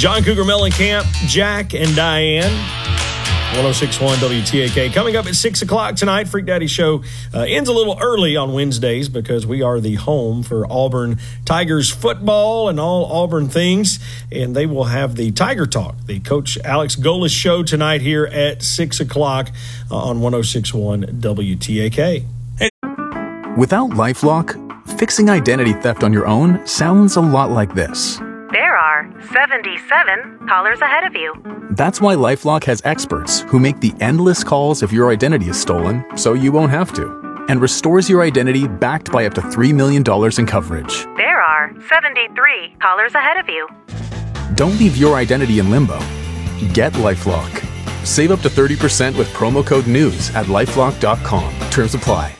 John Cougar Mellencamp, Jack, and Diane. 106.1 WTAK. Coming up at 6 o'clock tonight, Freak Daddy Show ends a little early on Wednesdays because we are the home for Auburn Tigers football and all Auburn things. And they will have the Tiger Talk, the Coach Alex Golis show tonight here at 6 o'clock on 106.1 WTAK. Without LifeLock, fixing identity theft on your own sounds a lot like this. There are 77 callers ahead of you. That's why LifeLock has experts who make the endless calls if your identity is stolen, so you won't have to, and restores your identity backed by up to $3 million in coverage. There are 73 callers ahead of you. Don't leave your identity in limbo. Get LifeLock. Save up to 30% with promo code NEWS at LifeLock.com. Terms apply.